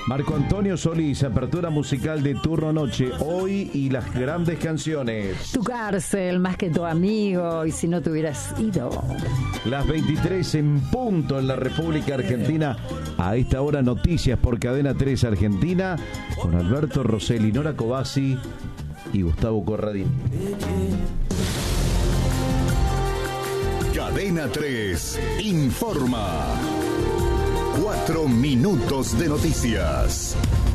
Marco Antonio Solís, apertura musical de Turno Noche, hoy y las grandes canciones. Tu cárcel, más que tu amigo, y si no te hubieras ido. Las 23 en punto en la República Argentina. A esta hora noticias por Cadena 3 Argentina, con Alberto Rosselli, Nora Cobasi y Gustavo Corradini. Cadena 3 informa. 4 minutos de noticias.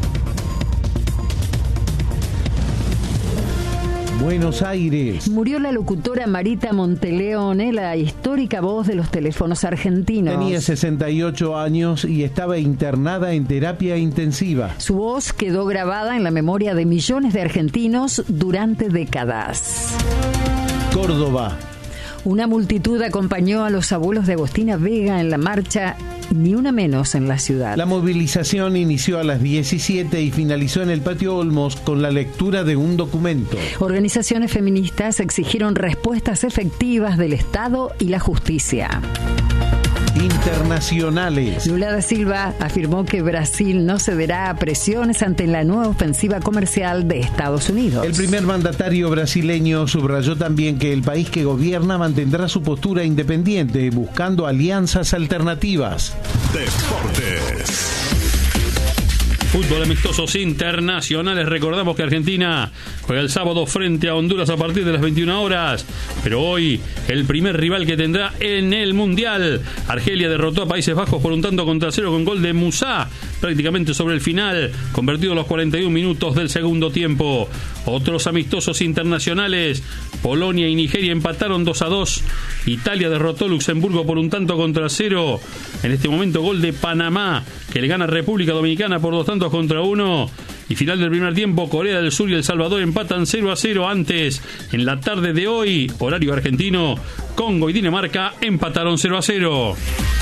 Buenos Aires. Murió la locutora Marita Monteleone, la histórica voz de los teléfonos argentinos. Tenía 68 años y estaba internada en terapia intensiva. Su voz quedó grabada en la memoria de millones de argentinos durante décadas. Córdoba. Una multitud acompañó a los abuelos de Agostina Vega en la marcha Ni Una Menos en la ciudad. La movilización inició a las 17 y finalizó en el Patio Olmos con la lectura de un documento. Organizaciones feministas exigieron respuestas efectivas del Estado y la justicia. Internacionales. Lula da Silva afirmó que Brasil no cederá a presiones ante la nueva ofensiva comercial de Estados Unidos. El primer mandatario brasileño subrayó también que el país que gobierna mantendrá su postura independiente, buscando alianzas alternativas. Deportes. Fútbol amistosos internacionales. Recordamos que Argentina juega el sábado frente a Honduras a partir de las 21 horas. Pero hoy, el primer rival que tendrá en el Mundial. Argelia derrotó a Países Bajos por un tanto contra cero con gol de Musá, prácticamente sobre el final, convertido a los 41 minutos del segundo tiempo. Otros amistosos internacionales. Polonia y Nigeria empataron 2-2. Italia derrotó a Luxemburgo por un tanto contra cero. En este momento, gol de Panamá, que le gana a República Dominicana por 2-1. Y final del primer tiempo, Corea del Sur y El Salvador empatan 0-0. Antes, en la tarde de hoy, horario argentino, Congo y Dinamarca empataron 0-0.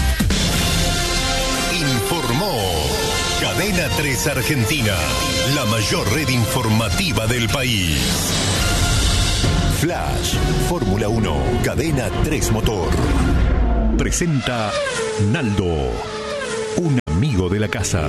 Informó Cadena 3 Argentina, la mayor red informativa del país. Flash, Fórmula 1, Cadena 3 Motor. Presenta Naldo, un amigo de la casa.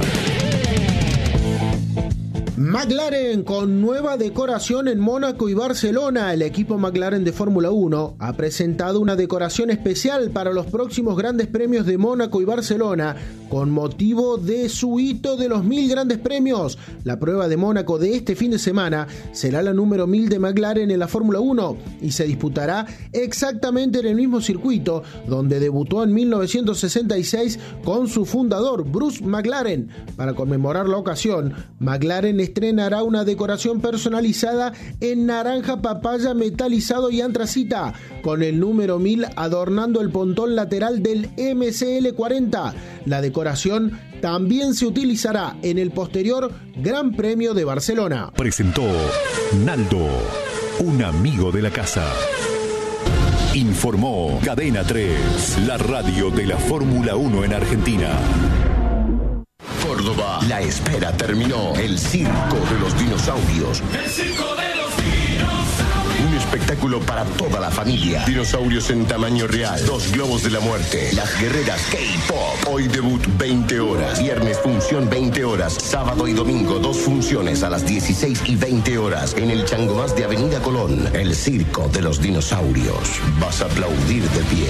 McLaren con nueva decoración en Mónaco y Barcelona. El equipo McLaren de Fórmula 1 ha presentado una decoración especial para los próximos grandes premios de Mónaco y Barcelona con motivo de su hito de los 1000 grandes premios. La prueba de Mónaco de este fin de semana será la número 1000 de McLaren en la Fórmula 1 y se disputará exactamente en el mismo circuito donde debutó en 1966 con su fundador Bruce McLaren. Para conmemorar la ocasión, McLaren estrenará una decoración personalizada en naranja papaya metalizado y antracita, con el número 1000 adornando el pontón lateral del MCL40. La decoración también se utilizará en el posterior Gran Premio de Barcelona. Presentó Naldo, un amigo de la casa. Informó Cadena 3, la radio de la Fórmula 1 en Argentina. Córdoba, la espera terminó. El circo de los dinosaurios. El circo de los dinosaurios. Un espectáculo para toda la familia. Dinosaurios en tamaño real. 2 globos de la muerte. Las guerreras K-Pop. Hoy debut 20 horas. Viernes función 20 horas. Sábado y domingo 2 funciones a las 16 y 20 horas. En el Changomás de Avenida Colón. El circo de los dinosaurios. Vas a aplaudir de pie.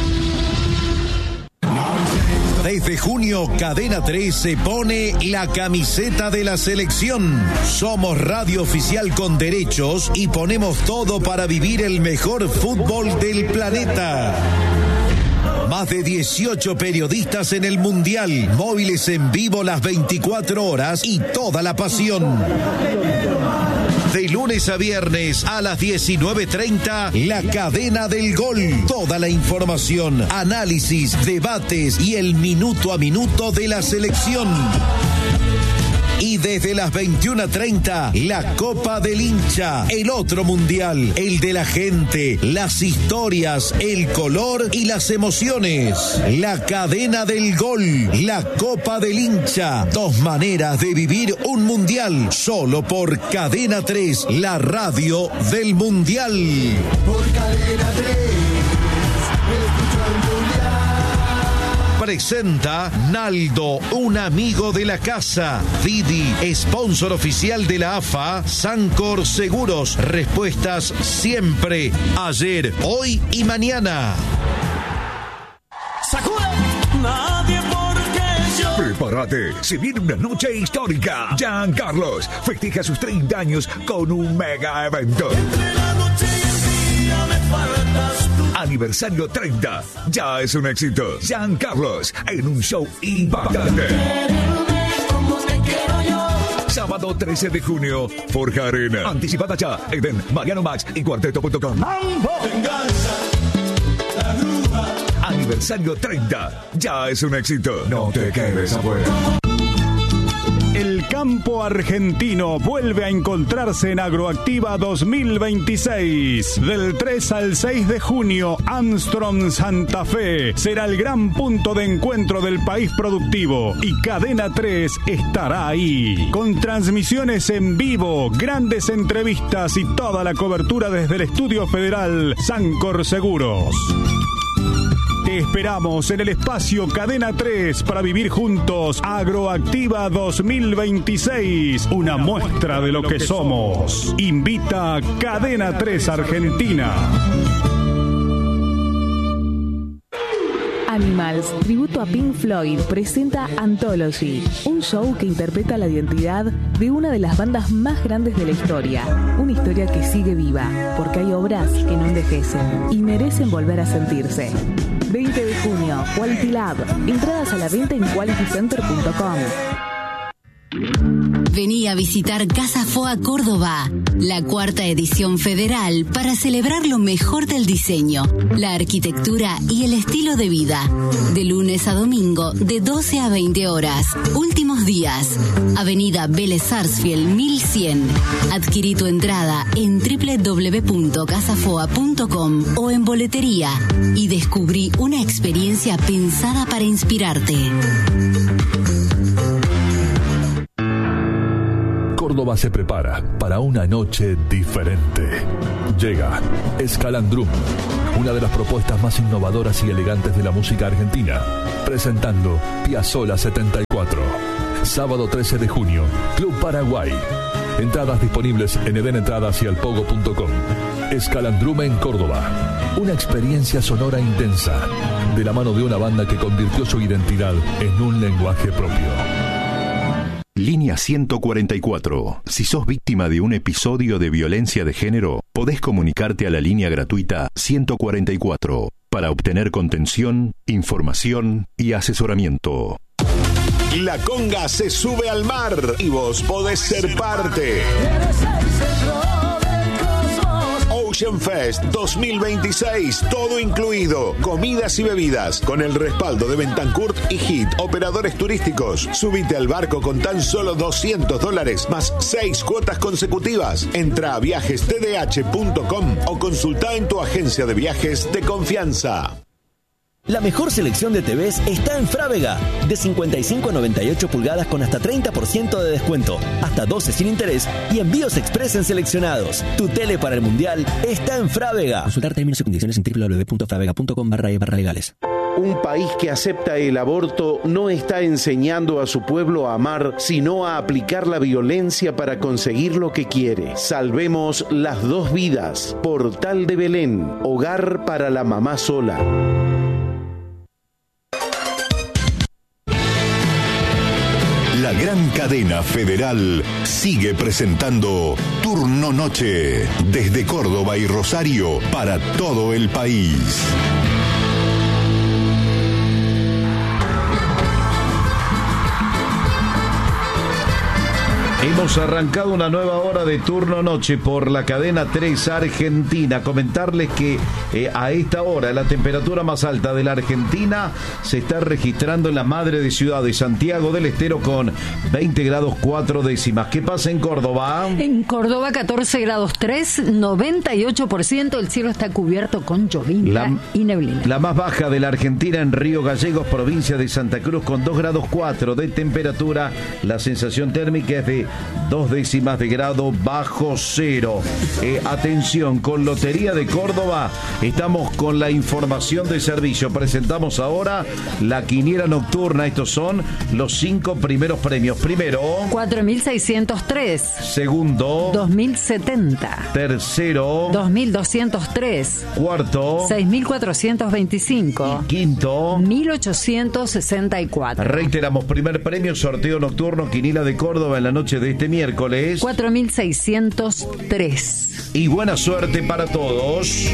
Desde junio, Cadena 3 se pone la camiseta de la selección. Somos radio oficial con derechos y ponemos todo para vivir el mejor fútbol del planeta. Más de 18 periodistas en el Mundial, móviles en vivo las 24 horas y toda la pasión. De lunes a viernes a las 19:30, la cadena del gol. Toda la información, análisis, debates y el minuto a minuto de la selección. Y desde las 21:30, la Copa del Hincha, el otro mundial, el de la gente, las historias, el color y las emociones. La cadena del gol, la Copa del Hincha, 2 maneras de vivir un mundial, solo por Cadena 3, la radio del mundial. Por Cadena 3, escucho el mundial. presenta Naldo, un amigo de la casa. Didi, sponsor oficial de la AFA. Sancor Seguros, respuestas siempre, ayer, hoy y mañana. Nadie porque yo. Prepárate, se viene una noche histórica. Giancarlos festeja sus 30 años con un mega evento. Entre la noche y el día me faltas tú. Aniversario 30, ya es un éxito. Giancarlos en un show impactante. Como te quiero yo. Sábado 13 de junio, Forja Arena. Anticipada ya, Eden, Mariano Max y Cuarteto.com. Venganza, la bruja. Aniversario 30, ya es un éxito. No te quedes afuera. El campo argentino vuelve a encontrarse en Agroactiva 2026. Del 3 al 6 de junio, Armstrong Santa Fe será el gran punto de encuentro del país productivo y Cadena 3 estará ahí. Con transmisiones en vivo, grandes entrevistas y toda la cobertura desde el Estudio Federal Sancor Seguros. Te esperamos en el espacio Cadena 3 para vivir juntos Agroactiva 2026, una muestra de lo que somos. Invita Cadena 3 Argentina. Animals, tributo a Pink Floyd, presenta Anthology, un show que interpreta la identidad de una de las bandas más grandes de la historia. Una historia que sigue viva, porque hay obras que no envejecen y merecen volver a sentirse. 20 de junio, Quality Lab. Entradas a la venta en qualitycenter.com. Vení a visitar Casa Foa Córdoba, la 4ª edición federal para celebrar lo mejor del diseño, la arquitectura y el estilo de vida. De lunes a domingo, de 12 a 20 horas. Últimos días. Avenida Vélez Sarsfield 1100. Adquirí tu entrada en www.casafoa.com o en boletería y descubrí una experiencia pensada para inspirarte. Córdoba se prepara para una noche diferente. Llega Escalandrum, una de las propuestas más innovadoras y elegantes de la música argentina, presentando Piazzolla 74. Sábado 13 de junio, Club Paraguay. Entradas disponibles en edenentradas y alpogo.com. Escalandrum en Córdoba. Una experiencia sonora intensa, de la mano de una banda que convirtió su identidad en un lenguaje propio. Línea 144. Si sos víctima de un episodio de violencia de género, podés comunicarte a la línea gratuita 144 para obtener contención, información y asesoramiento. La conga se sube al mar y vos podés ser parte. Ocean Fest 2026, todo incluido, comidas y bebidas, con el respaldo de Bentancourt y HIT, operadores turísticos. Subite al barco con tan solo $200 más 6 cuotas consecutivas. Entra a viajestdh.com o consulta en tu agencia de viajes de confianza. La mejor selección de TVs está en Frávega. De 55 a 98 pulgadas con hasta 30% de descuento, hasta 12 sin interés y envíos express en seleccionados. Tu tele para el Mundial está en Frávega. Consultar términos y condiciones en www.fravega.com/legales. Un país que acepta el aborto no está enseñando a su pueblo a amar, sino a aplicar la violencia para conseguir lo que quiere. Salvemos las 2 vidas. Portal de Belén, hogar para la mamá sola. La gran cadena federal sigue presentando Turno Noche desde Córdoba y Rosario para todo el país. Hemos arrancado una nueva hora de Turno Noche por la cadena 3 Argentina. Comentarles que a esta hora la temperatura más alta de la Argentina se está registrando en la madre de ciudades, Santiago del Estero, con 20 grados 4 décimas. ¿Qué pasa en Córdoba? En Córdoba 14 grados 3, 98%. El cielo está cubierto con llovizna y neblina. La más baja de la Argentina en Río Gallegos, provincia de Santa Cruz, con 2 grados 4 de temperatura. La sensación térmica es de 0,2 bajo cero. Atención, con Lotería de Córdoba estamos con la información de servicio. Presentamos ahora la quiniela nocturna. Estos son los 5 primeros premios. Primero, 4.603. Segundo, 2.070. Tercero, 2.203. Cuarto, 6.425. Y quinto, 1.864. Reiteramos, primer premio, sorteo nocturno, quiniela de Córdoba en la noche de este miércoles. 4.603. Y buena suerte para todos.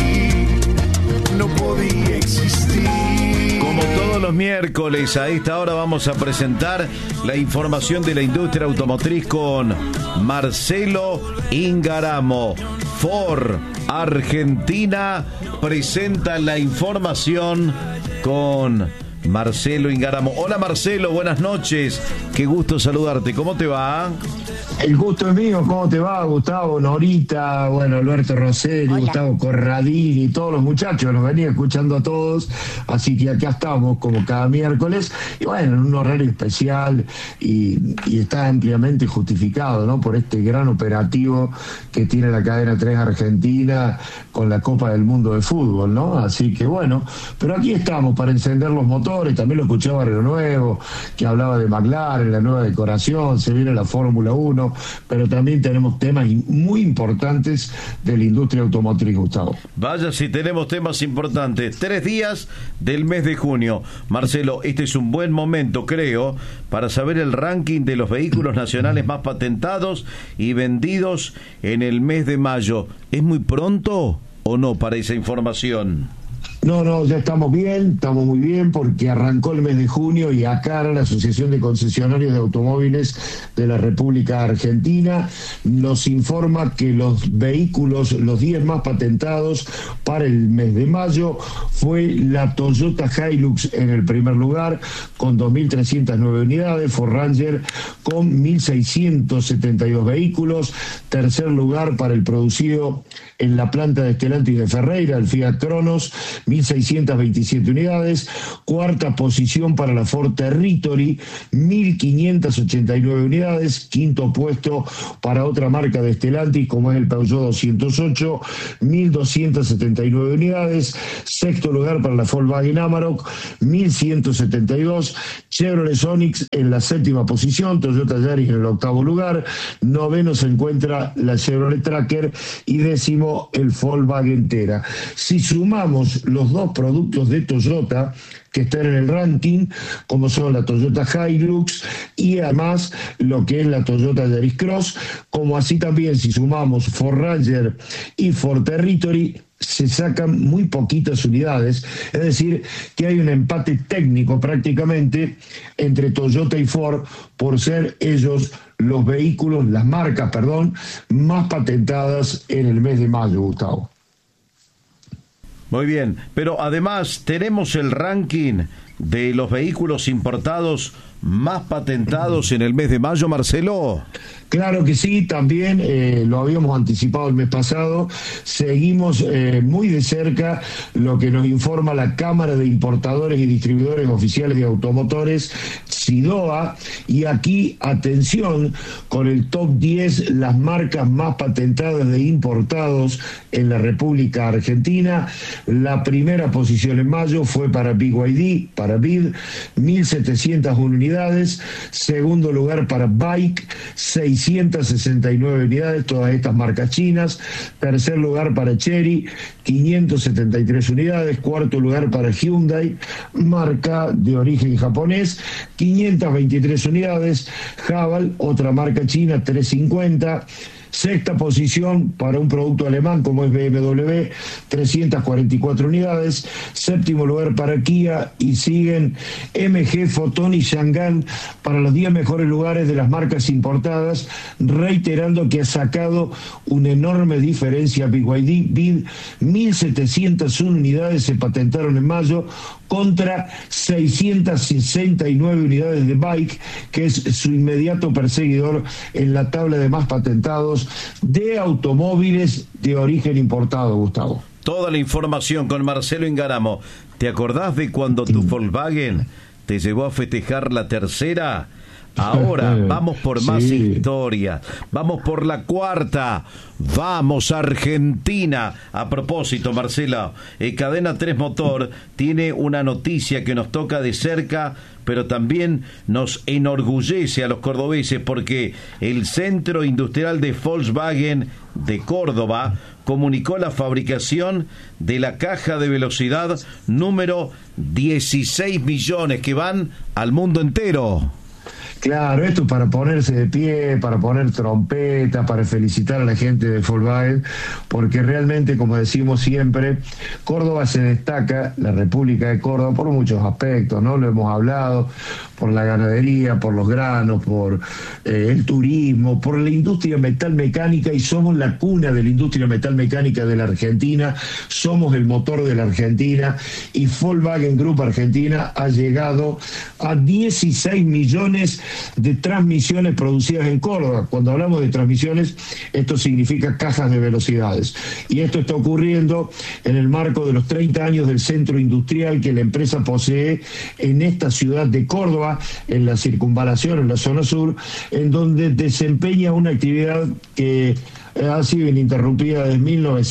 No podía existir. Como todos los miércoles, a esta hora vamos a presentar la información de la industria automotriz con Marcelo Ingaramo. Ford Argentina presenta la información con Marcelo Ingaramo. Hola Marcelo, buenas noches. Qué gusto saludarte. ¿Cómo te va? El gusto es mío. ¿Cómo te va, Gustavo, Norita, bueno, Alberto Rosselli, Gustavo Corradini, todos los muchachos? Los venía escuchando a todos, así que acá estamos como cada miércoles, y bueno, en un horario especial y está ampliamente justificado, ¿no? Por este gran operativo que tiene la cadena 3 Argentina con la Copa del Mundo de Fútbol, ¿no? Así que bueno, pero aquí estamos para encender los motores. También lo escuchaba Barrio Nuevo, que hablaba de McLaren, la nueva decoración, se viene la Fórmula 1, pero también tenemos temas muy importantes de la industria automotriz, Gustavo. Vaya si tenemos temas importantes. 3 días del mes de junio. Marcelo, este es un buen momento, creo, para saber el ranking de los vehículos nacionales más patentados y vendidos en el mes de mayo. ¿Es muy pronto o no para esa información? No, ya estamos muy bien, porque arrancó el mes de junio y ACARA, la Asociación de Concesionarios de Automóviles de la República Argentina, nos informa que los vehículos, los 10 más patentados para el mes de mayo, fue la Toyota Hilux en el primer lugar, con 2.309 unidades, Ford Ranger con 1.672 vehículos, tercer lugar para el producido en la planta de Stellantis de Ferreira, el Fiat Cronos, 1.627 unidades. Cuarta posición para la Ford Territory, 1.589 unidades. Quinto puesto para otra marca de Stellantis, como es el Peugeot 208, 1.279 unidades. Sexto lugar para la Volkswagen Amarok, 1.172. Chevrolet Onix en la séptima posición, Toyota Yaris en el octavo lugar. Noveno se encuentra la Chevrolet Tracker y décimo el Volkswagen Tera. Si sumamos los dos productos de Toyota que están en el ranking, como son la Toyota Hilux y además lo que es la Toyota Yaris Cross, como así también si sumamos Ford Ranger y Ford Territory, se sacan muy poquitas unidades, es decir, que hay un empate técnico prácticamente entre Toyota y Ford por ser ellos los vehículos, las marcas, más patentadas en el mes de mayo, Gustavo. Muy bien, pero además tenemos el ranking de los vehículos importados más patentados en el mes de mayo, Marcelo. Claro que sí, también lo habíamos anticipado el mes pasado. Seguimos muy de cerca lo que nos informa la Cámara de Importadores y Distribuidores Oficiales de Automotores, SIDOA, y aquí, atención, con el top 10, las marcas más patentadas de importados en la República Argentina. La primera posición en mayo fue para BYD, para BID, 1.701 unidades. Segundo lugar para Bike, 669 unidades, todas estas marcas chinas. Tercer lugar para Chery, 573 unidades. Cuarto lugar para Hyundai, marca de origen japonés, 523 unidades. Haval, otra marca china, 350. Sexta posición para un producto alemán como es BMW, 344 unidades. Séptimo lugar para Kia y siguen MG, Foton y Changan para los 10 mejores lugares de las marcas importadas, reiterando que ha sacado una enorme diferencia BYD. BID, 1.701 unidades se patentaron en mayo contra 669 unidades de Bike, que es su inmediato perseguidor en la tabla de más patentados de automóviles de origen importado, Gustavo. Toda la información con Marcelo Ingaramo. ¿Te acordás de cuando tu Volkswagen te llevó a festejar la tercera? Ahora vamos por más historia, vamos por la cuarta, vamos Argentina. A propósito, Marcelo, Cadena 3 Motor tiene una noticia que nos toca de cerca, pero también nos enorgullece a los cordobeses, porque el Centro Industrial de Volkswagen de Córdoba comunicó la fabricación de la caja de velocidad número 16 millones que van al mundo entero. Claro, esto es para ponerse de pie, para poner trompeta, para felicitar a la gente de Volkswagen, porque realmente, como decimos siempre, Córdoba se destaca, la República de Córdoba, por muchos aspectos, ¿no? Lo hemos hablado, por la ganadería, por los granos, por el turismo, por la industria metalmecánica, y somos la cuna de la industria metalmecánica de la Argentina, somos el motor de la Argentina, y Volkswagen Group Argentina ha llegado a 16 millones de transmisiones producidas en Córdoba. Cuando hablamos de transmisiones, esto significa cajas de velocidades. Y esto está ocurriendo en el marco de los 30 años del centro industrial que la empresa posee en esta ciudad de Córdoba, en la circunvalación, en la zona sur, en donde desempeña una actividad que ha sido ininterrumpida desde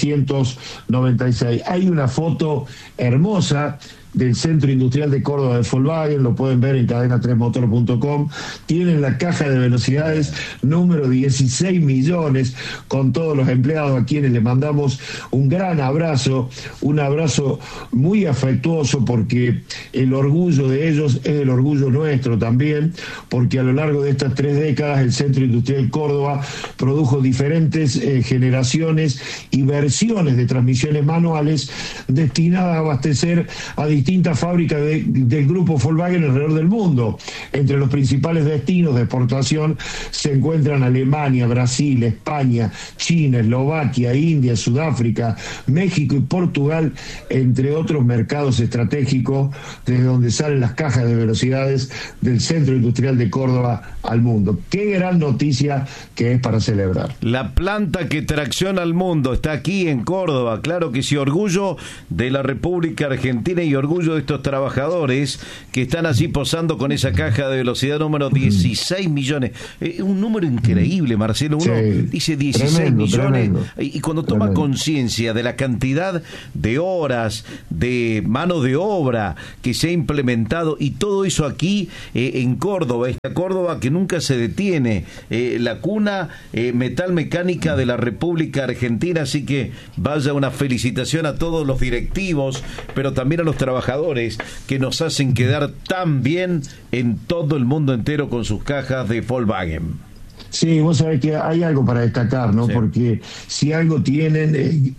1996. Hay una foto hermosa del Centro Industrial de Córdoba de Volkswagen, lo pueden ver en cadena3motor.com. Tienen la caja de velocidades número 16 millones con todos los empleados, a quienes le mandamos un gran abrazo, un abrazo muy afectuoso, porque el orgullo de ellos es el orgullo nuestro también, porque a lo largo de estas 3 décadas el Centro Industrial de Córdoba produjo diferentes generaciones y versiones de transmisiones manuales destinadas a abastecer a distintas fábricas del grupo Volkswagen alrededor del mundo. Entre los principales destinos de exportación se encuentran Alemania, Brasil, España, China, Eslovaquia, India, Sudáfrica, México y Portugal, entre otros mercados estratégicos desde donde salen las cajas de velocidades del Centro Industrial de Córdoba al mundo. Qué gran noticia que es para celebrar. La planta que tracciona al mundo está aquí en Córdoba, claro que sí, orgullo de la República Argentina y orgullo de estos trabajadores que están así posando con esa caja de velocidad número 16 millones. Un número increíble, Marcelo. Uno dice 16 tremendo, millones tremendo, y cuando toma conciencia de la cantidad de horas, de mano de obra que se ha implementado, y todo eso aquí en Córdoba, esta Córdoba que nunca se detiene, la cuna metalmecánica de la República Argentina. Así que vaya una felicitación a todos los directivos, pero también a los trabajadores que nos hacen quedar tan bien en todo el mundo entero con sus cajas de Volkswagen. Sí, vos sabés que hay algo para destacar, ¿no? Sí. Porque si algo tienen,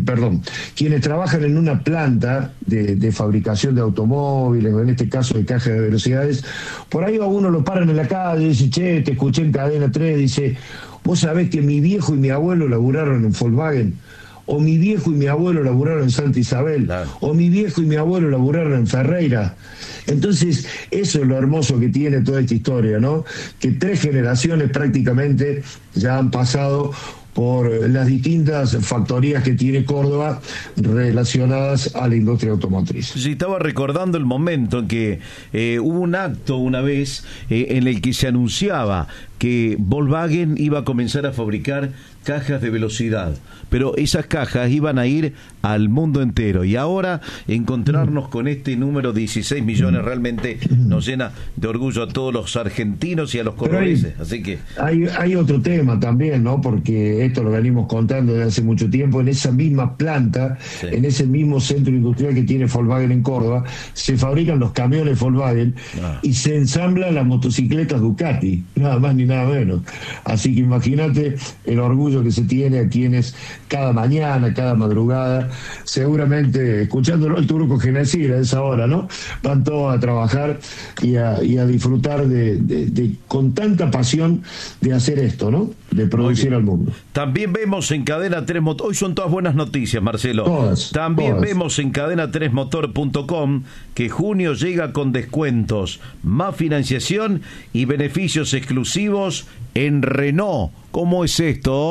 quienes trabajan en una planta de fabricación de automóviles, o en este caso de cajas de velocidades, por ahí a uno lo paran en la calle y dice, che, te escuché en Cadena 3, dice, vos sabés que mi viejo y mi abuelo laburaron en Volkswagen, o mi viejo y mi abuelo laburaron en Santa Isabel, claro, o mi viejo y mi abuelo laburaron en Ferreira. Entonces, eso es lo hermoso que tiene toda esta historia, ¿no? Que 3 generaciones prácticamente ya han pasado por las distintas factorías que tiene Córdoba relacionadas a la industria automotriz. Sí, estaba recordando el momento en que hubo un acto una vez en el que se anunciaba que Volkswagen iba a comenzar a fabricar cajas de velocidad, pero esas cajas iban a ir al mundo entero, y ahora encontrarnos con este número 16 millones realmente nos llena de orgullo a todos los argentinos y a los cordobeses. Así que hay otro tema también, ¿no? Porque esto lo venimos contando desde hace mucho tiempo. En esa misma planta, sí, en ese mismo centro industrial que tiene Volkswagen en Córdoba, se fabrican los camiones Volkswagen y se ensamblan las motocicletas Ducati, nada más ni nada menos. Así que imagínate el orgullo que se tiene a quienes cada mañana, cada madrugada, seguramente escuchándolo el turco Genesir a esa hora, ¿no? Van todos a trabajar y a disfrutar de con tanta pasión de hacer esto, ¿no? De producir al mundo. También vemos en Cadena 3 Motor, hoy son todas buenas noticias, Marcelo. También vemos en cadena3motor.com que junio llega con descuentos, más financiación y beneficios exclusivos en Renault. ¿Cómo es esto?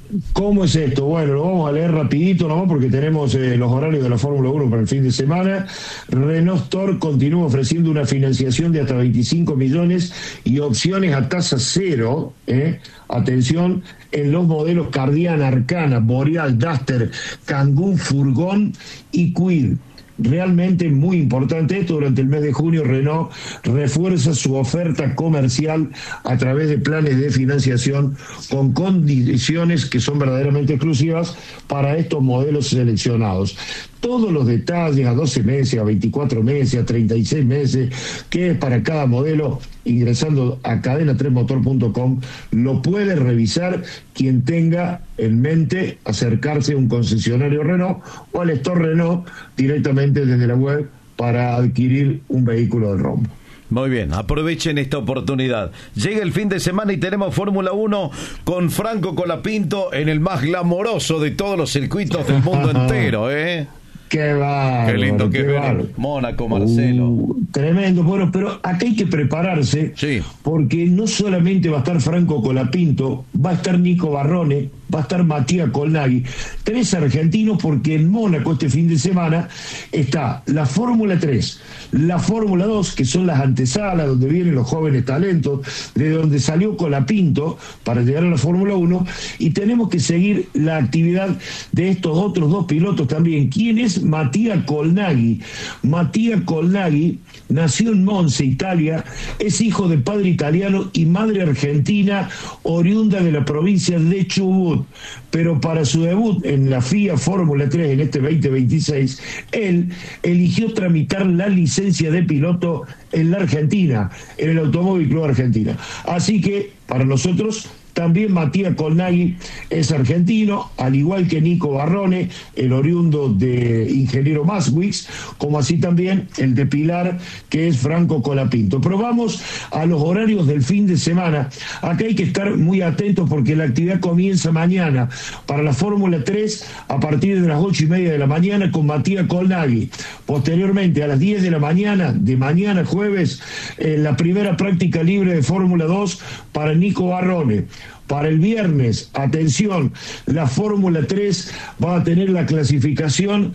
¿Cómo es esto? Bueno, lo vamos a leer rapidito nomás porque tenemos los horarios de la Fórmula 1 para el fin de semana. Renault Store continúa ofreciendo una financiación de hasta 25 millones y opciones a tasa cero, atención, en los modelos Cardian, Arcana, Boreal, Duster, Kangoo, Furgón y Kwid. Realmente muy importante esto. Durante el mes de junio Renault refuerza su oferta comercial a través de planes de financiación con condiciones que son verdaderamente exclusivas para estos modelos seleccionados. Todos los detalles a 12 meses, a 24 meses, a 36 meses, que es para cada modelo, ingresando a cadena3motor.com, lo puede revisar quien tenga en mente acercarse a un concesionario Renault o al store Renault directamente desde la web para adquirir un vehículo del rombo. Muy bien, aprovechen esta oportunidad. Llega el fin de semana y tenemos Fórmula 1 con Franco Colapinto en el más glamoroso de todos los circuitos del mundo entero, ¿eh? Qué bárbaro, qué lindo que ver Mónaco, Marcelo. Tremendo. Bueno, pero acá hay que prepararse, porque no solamente va a estar Franco Colapinto, va a estar Nico Barrone, va a estar Matías Colnaghi, 3 argentinos, porque en Mónaco este fin de semana está la Fórmula 3, la Fórmula 2, que son las antesalas donde vienen los jóvenes talentos, de donde salió Colapinto para llegar a la Fórmula 1, y tenemos que seguir la actividad de estos otros 2 pilotos también. ¿Quién es Matías Colnaghi? Matías Colnaghi nació en Monza, Italia, es hijo de padre italiano y madre argentina, oriunda de la provincia de Chubut, pero para su debut en la FIA Fórmula 3 en este 2026, él eligió tramitar la licencia de piloto en la Argentina, en el Automóvil Club Argentina. Así que para nosotros también Matías Colnaghi es argentino, al igual que Nico Barrone, el oriundo de Ingeniero Maswix, como así también el de Pilar, que es Franco Colapinto. Pero vamos a los horarios del fin de semana. Acá hay que estar muy atentos porque la actividad comienza mañana para la Fórmula 3 a partir de las 8:30 de la mañana con Matías Colnaghi. Posteriormente, a las 10 de la mañana, de mañana jueves, la primera práctica libre de Fórmula 2 para Nico Barrone. Para el viernes, atención, la Fórmula 3 va a tener la clasificación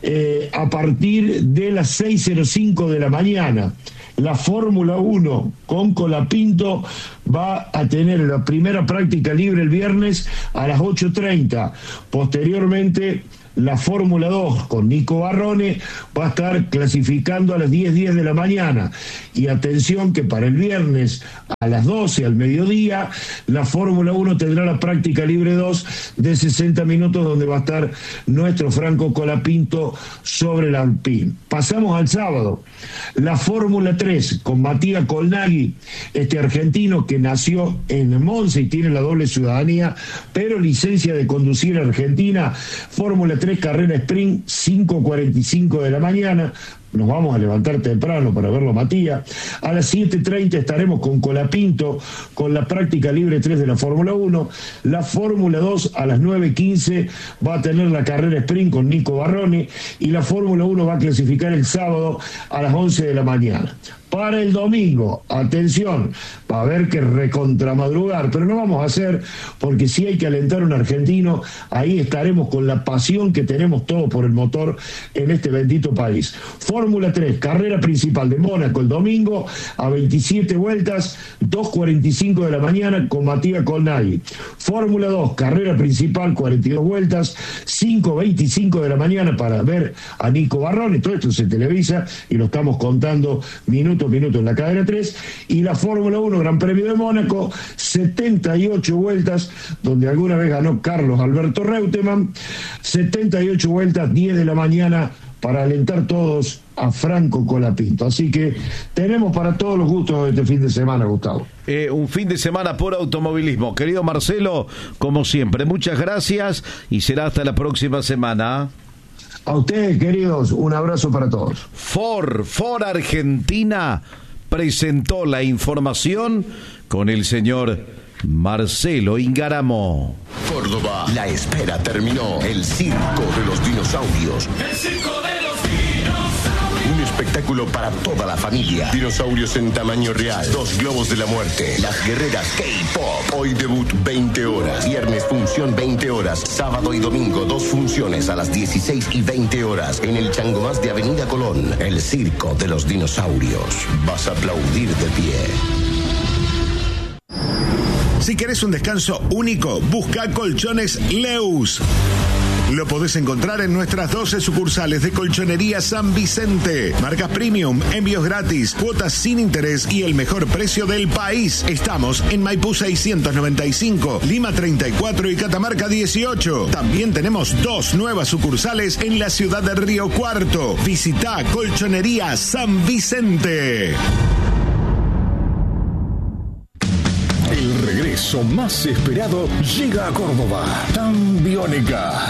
a partir de las 6:05 de la mañana. La Fórmula 1 con Colapinto va a tener la primera práctica libre el viernes a las 8:30. Posteriormente, la Fórmula 2 con Nico Barrone va a estar clasificando a las 10:10 de la mañana. Y atención que para el viernes a las 12 al mediodía, la Fórmula 1 tendrá la práctica libre 2 de 60 minutos donde va a estar nuestro Franco Colapinto sobre el Alpine. Pasamos al sábado. La Fórmula 3 con Matías Colnaghi, este argentino que nació en Monza y tiene la doble ciudadanía, pero licencia de conducir argentina. Fórmula 3 carrera sprint, 5:45 de la mañana. Nos vamos a levantar temprano para verlo, Matías. A las 7:30 estaremos con Colapinto con la práctica libre 3 de la Fórmula 1. La Fórmula 2 a las 9:15 va a tener la carrera sprint con Nico Barrone y la Fórmula 1 va a clasificar el sábado a las 11 de la mañana. Para el domingo, atención, va a haber que recontramadrugar, pero no vamos a hacer, porque si hay que alentar a un argentino, ahí estaremos con la pasión que tenemos todos por el motor en este bendito país. Fórmula 3, carrera principal de Mónaco el domingo a 27 vueltas, 2:45 de la mañana con Matías Colnaghi. Fórmula 2, carrera principal, 42 vueltas, 5:25 de la mañana para ver a Nico Barrone. Todo esto se televisa y lo estamos contando minuto en la cadena 3. Y la Fórmula 1 Gran Premio de Mónaco, 78 vueltas, donde alguna vez ganó Carlos Alberto Reutemann. 78 vueltas, 10 de la mañana para alentar todos a Franco Colapinto. Así que tenemos para todos los gustos este fin de semana, Gustavo. Un fin de semana por automovilismo. Querido Marcelo, como siempre, muchas gracias y será hasta la próxima semana. A ustedes, queridos, un abrazo para todos. Ford Argentina presentó la información con el señor Marcelo Ingaramo. Córdoba, la espera terminó. El circo de los dinosaurios. El circo de los dinosaurios. Un espectáculo para toda la familia. Dinosaurios en tamaño real, 2 globos de la muerte, las guerreras K-Pop. Hoy debut 20 horas, viernes función 20 horas, sábado y domingo 2 funciones a las 16 y 20 horas en el Changomás de Avenida Colón, el circo de los dinosaurios. Vas a aplaudir de pie. Si querés un descanso único, busca Colchones Leus. Lo podés encontrar en nuestras 12 sucursales de Colchonería San Vicente. Marcas premium, envíos gratis, cuotas sin interés y el mejor precio del país. Estamos en Maipú 695, Lima 34 y Catamarca 18. También tenemos 2 nuevas sucursales en la ciudad de Río Cuarto. Visita Colchonería San Vicente. El regreso más esperado llega a Córdoba. Tan Biónica.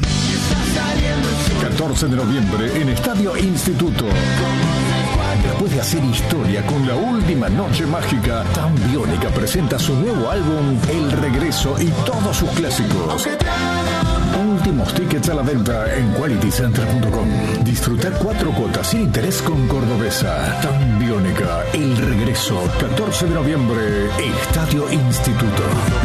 14 de noviembre en Estadio Instituto. Después de hacer historia con la última noche mágica, Tan Biónica presenta su nuevo álbum El Regreso y todos sus clásicos. Últimos tickets a la venta en qualitycenter.com. Disfrutar 4 cuotas sin interés con Cordobesa. Tan Biónica, El Regreso, 14 de noviembre, Estadio Instituto.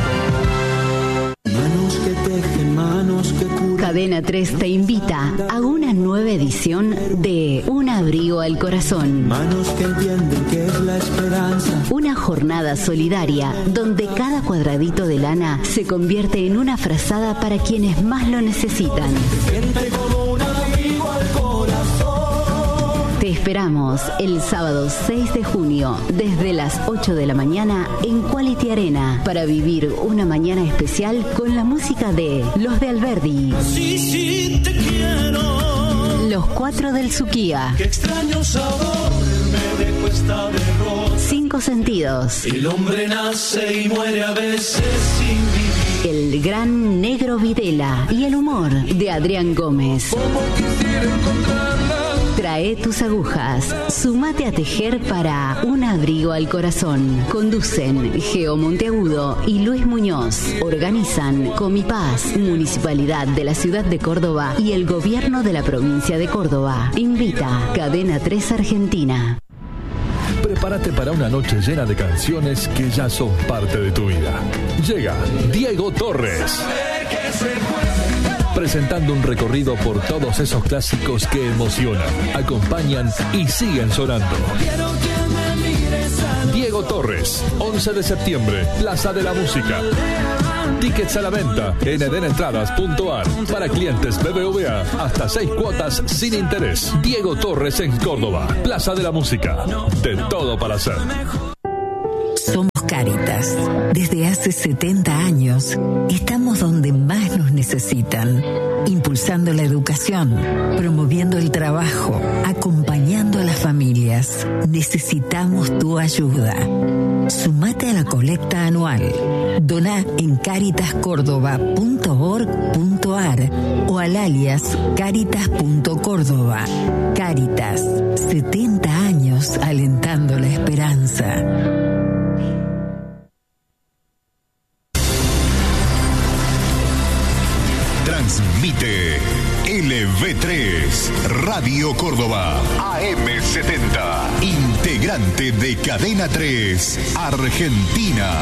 Manos que tejen, manos que curan. Cadena 3 te invita a una nueva edición de Un abrigo al corazón. Manos que entienden que es la esperanza. Una jornada solidaria donde cada cuadradito de lana se convierte en una frazada para quienes más lo necesitan. Siente como un abrigo al corazón. Te esperamos el sábado 6 de junio desde las 8 de la mañana en Quality Arena para vivir una mañana especial con la música de Los de Alberdi. Sí, sí, te quiero. Los 4 del Suquía. Qué extraño sabor me dejó esta derrota. 5 sentidos. El hombre nace y muere a veces sin vivir. El gran Negro Videla y el humor de Adrián Gómez. Como quisiera encontrarla. Trae tus agujas, sumate a tejer para Un abrigo al corazón. Conducen Geo Monteagudo y Luis Muñoz. Organizan Comipaz, Municipalidad de la Ciudad de Córdoba y el Gobierno de la Provincia de Córdoba. Invita Cadena 3 Argentina. Prepárate para una noche llena de canciones que ya son parte de tu vida. Llega Diego Torres, presentando un recorrido por todos esos clásicos que emocionan, acompañan y siguen sonando. Diego Torres, 11 de septiembre, Plaza de la Música. Tickets a la venta en edenentradas.ar. Para clientes BBVA, hasta 6 cuotas sin interés. Diego Torres en Córdoba, Plaza de la Música. De todo para hacer. Somos Cáritas. Desde hace 70 años estamos donde más nos necesitan, impulsando la educación, promoviendo el trabajo, acompañando a las familias. Necesitamos tu ayuda. Sumate a la colecta anual. Doná en caritascórdoba.org.ar o al alias caritas.córdoba. Cáritas, 70 años alentando la esperanza. Transmite LV3 Radio Córdoba AM70, integrante de Cadena 3 Argentina.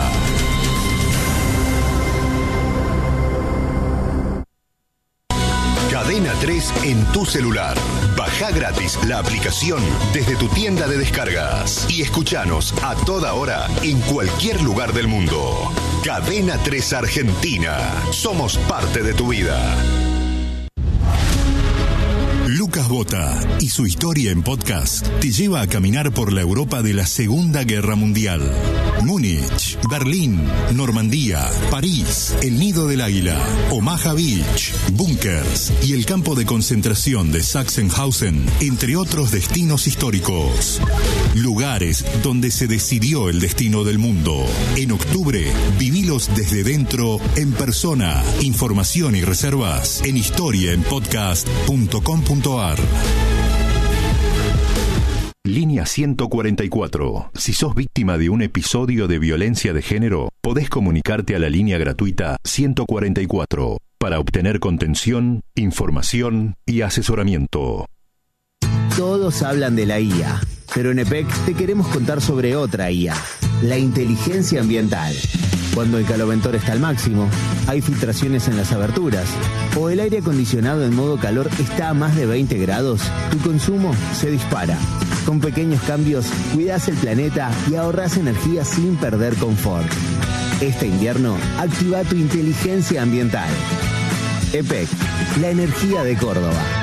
Cadena 3 en tu celular. Baja gratis la aplicación desde tu tienda de descargas y escuchanos a toda hora en cualquier lugar del mundo. Cadena 3 Argentina. Somos parte de tu vida. Lucas Bota y su historia en podcast te lleva a caminar por la Europa de la Segunda Guerra Mundial. Múnich, Berlín, Normandía, París, el Nido del Águila, Omaha Beach, búnkers y el campo de concentración de Sachsenhausen, entre otros destinos históricos. Lugares donde se decidió el destino del mundo. En octubre, vivilos desde dentro en persona. Información y reservas en historiaenpodcast.com.ar. Línea 144. Si sos víctima de un episodio de violencia de género, podés comunicarte a la línea gratuita 144 para obtener contención, información y asesoramiento. Todos hablan de la IA, pero en EPEC te queremos contar sobre otra IA, la inteligencia ambiental. Cuando el caloventor está al máximo, hay filtraciones en las aberturas, o el aire acondicionado en modo calor está a más de 20 grados, tu consumo se dispara. Con pequeños cambios, cuidás el planeta y ahorrás energía sin perder confort. Este invierno, activa tu inteligencia ambiental. EPEC, la energía de Córdoba.